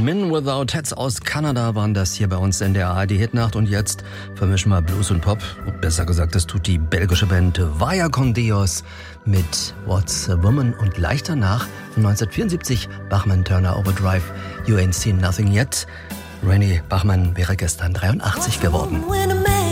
Men Without Hats aus Kanada waren das hier bei uns in der ARD-Hitnacht. Und jetzt vermischen wir Blues und Pop. Besser gesagt, das tut die belgische Band Vaya con Dios mit What's a Woman. Und gleich danach, 1974, Bachman Turner Overdrive, You Ain't Seen Nothing Yet. Rennie Bachman wäre gestern 83 geworden.